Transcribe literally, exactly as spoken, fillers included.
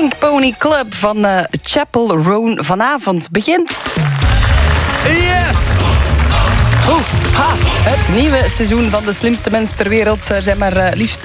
Pink Pony Club van uh, Chapel Roan vanavond begint. Yes! Oeh, ha, het nieuwe seizoen van De Slimste Mens ter Wereld. Er zijn maar uh, liefst